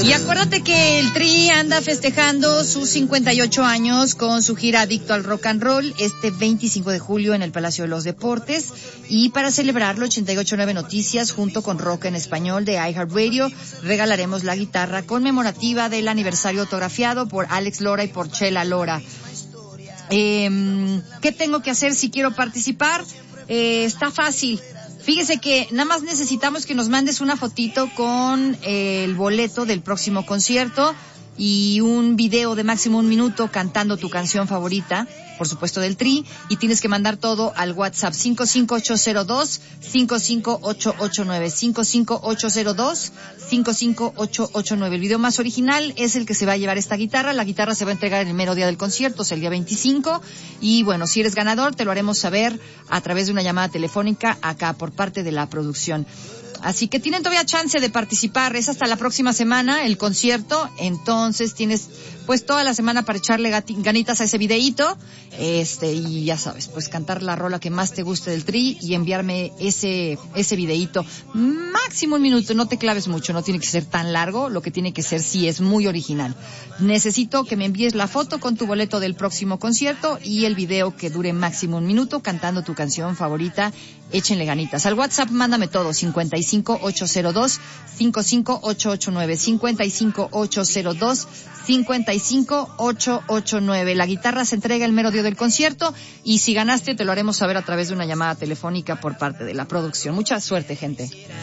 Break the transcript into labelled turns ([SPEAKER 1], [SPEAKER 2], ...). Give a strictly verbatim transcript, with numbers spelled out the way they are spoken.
[SPEAKER 1] Y acuérdate que el Tri anda festejando sus cincuenta y ocho años con su gira Adicto al Rock and Roll este veinticinco de julio en el Palacio de los Deportes. Y para celebrarlo, ochenta y ocho punto nueve Noticias junto con Rock en Español de iHeartRadio regalaremos la guitarra conmemorativa del aniversario autografiado por Alex Lora y por Chela Lora. Eh, ¿Qué tengo que hacer si quiero participar? Eh, está fácil. Fíjese que nada más necesitamos que nos mandes una fotito con eh, el boleto del próximo concierto y un video de máximo un minuto cantando tu canción favorita, por supuesto del Tri, y tienes que mandar todo al WhatsApp cinco cinco ocho cero dos, cinco cinco ocho ocho nueve, cinco cinco ocho cero dos, cinco cinco ocho ocho nueve. El video más original es el que se va a llevar esta guitarra. La guitarra se va a entregar en el mero día del concierto, es el día veinticinco, y bueno, si eres ganador te lo haremos saber a través de una llamada telefónica acá por parte de la producción. Así que tienen todavía chance de participar, es hasta la próxima semana el concierto, entonces tienes pues toda la semana para echarle gati- ganitas a ese videíto, este, y ya sabes, pues cantar la rola que más te guste del Tri y enviarme ese, ese videíto. Máximo un minuto, no te claves mucho, no tiene que ser tan largo, lo que tiene que ser sí es muy original. Necesito que me envíes la foto con tu boleto del próximo concierto y el video que dure máximo un minuto cantando tu canción favorita. Échenle ganitas. Al WhatsApp mándame todo, cincuenta y cinco ocho cero dos, cincuenta y cinco ocho ocho nueve, cincuenta y cinco ocho cero dos, cincuenta y cinco ocho ocho nueve. La guitarra se entrega el mero día del concierto y si ganaste te lo haremos saber a través de una llamada telefónica por parte de la producción. Mucha suerte, gente.